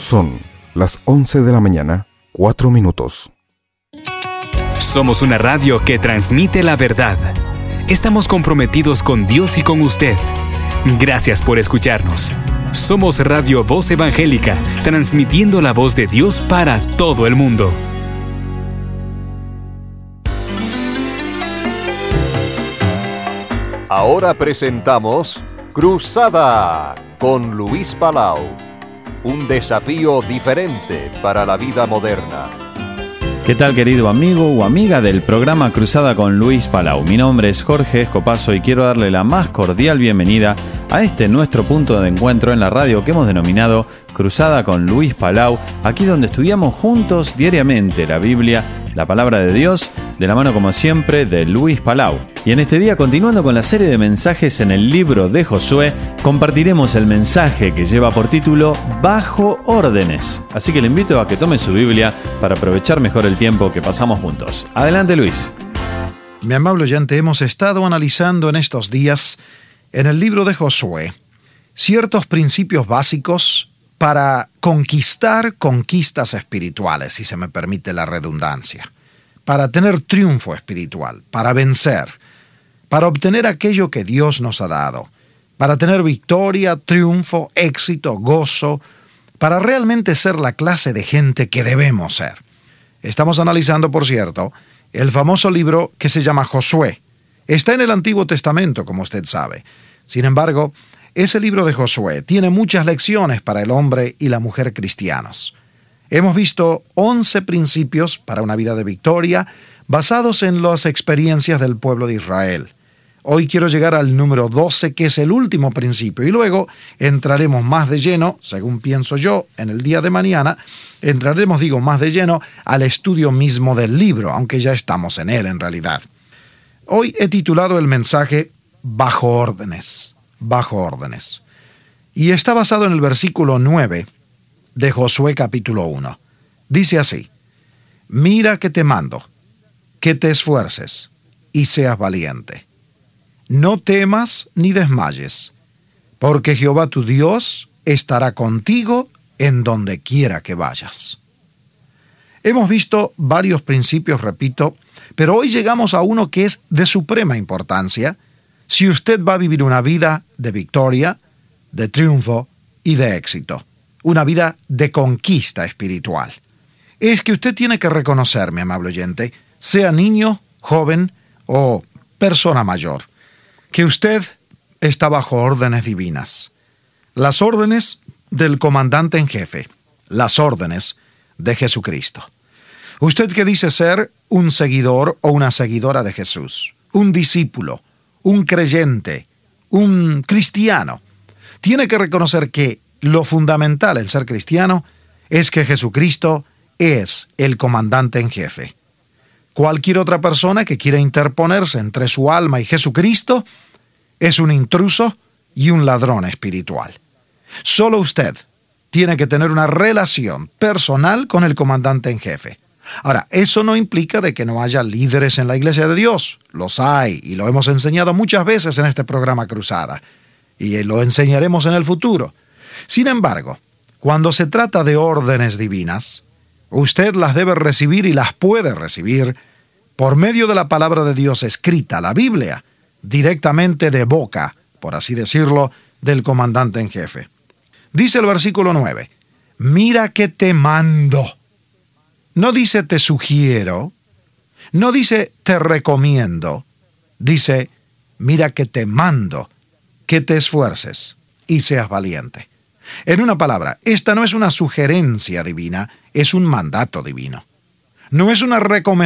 Son las 11 de la mañana, 4 minutos. Somos una radio que transmite la verdad. Estamos comprometidos con Dios y con usted. Gracias por escucharnos. Somos Radio Voz Evangélica, transmitiendo la voz de Dios para todo el mundo. Ahora presentamos Cruzada con Luis Palau. Un desafío diferente para la vida moderna. ¿Qué tal, querido amigo o amiga del programa Cruzada con Luis Palau? Mi nombre es Jorge Escopazo y quiero darle la más cordial bienvenida a este nuestro punto de encuentro en la radio que hemos denominado Cruzada con Luis Palau, aquí donde estudiamos juntos diariamente la Biblia, la palabra de Dios, de la mano como siempre de Luis Palau. Y en este día, continuando con la serie de mensajes en el libro de Josué, compartiremos el mensaje que lleva por título Bajo órdenes. Así que le invito a que tome su Biblia para aprovechar mejor el tiempo que pasamos juntos. Adelante, Luis. Mi amable oyente, hemos estado analizando en estos días, en el libro de Josué, ciertos principios básicos para conquistar conquistas espirituales, si se me permite la redundancia, para tener triunfo espiritual, para vencer, para obtener aquello que Dios nos ha dado, para tener victoria, triunfo, éxito, gozo, para realmente ser la clase de gente que debemos ser. Estamos analizando, por cierto, el famoso libro que se llama Josué. Está en el Antiguo Testamento, como usted sabe. Sin embargo, ese libro de Josué tiene muchas lecciones para el hombre y la mujer cristianos. Hemos visto 11 principios para una vida de victoria basados en las experiencias del pueblo de Israel. Hoy quiero llegar al número 12, que es el último principio, y luego entraremos más de lleno, según pienso yo, en el día de mañana, entraremos, más de lleno al estudio mismo del libro, aunque ya estamos en él en realidad. Hoy he titulado el mensaje Bajo órdenes. Bajo órdenes. Y está basado en el versículo 9 de Josué capítulo 1. Dice así: Mira que te mando, que te esfuerces y seas valiente. No temas ni desmayes, porque Jehová tu Dios estará contigo en donde quiera que vayas. Hemos visto varios principios, repito, pero hoy llegamos a uno que es de suprema importancia si usted va a vivir una vida de victoria, de triunfo y de éxito. Una vida de conquista espiritual. Es que usted tiene que reconocer, mi amable oyente, sea niño, joven o persona mayor, que usted está bajo órdenes divinas. Las órdenes del comandante en jefe, las órdenes de Jesucristo. Usted que dice ser un seguidor o una seguidora de Jesús, un discípulo, un creyente, un cristiano, tiene que reconocer que lo fundamental en ser cristiano es que Jesucristo es el comandante en jefe. Cualquier otra persona que quiera interponerse entre su alma y Jesucristo es un intruso y un ladrón espiritual. Solo usted tiene que tener una relación personal con el comandante en jefe. Ahora, eso no implica de que no haya líderes en la Iglesia de Dios. Los hay, y lo hemos enseñado muchas veces en este programa Cruzada, y lo enseñaremos en el futuro. Sin embargo, cuando se trata de órdenes divinas, usted las debe recibir y las puede recibir por medio de la palabra de Dios escrita, la Biblia, directamente de boca, por así decirlo, del comandante en jefe. Dice el versículo 9, mira que te mando. No dice te sugiero, no dice te recomiendo, dice mira que te mando, que te esfuerces y seas valiente. En una palabra, esta no es una sugerencia divina, es un mandato divino. No es una recomendación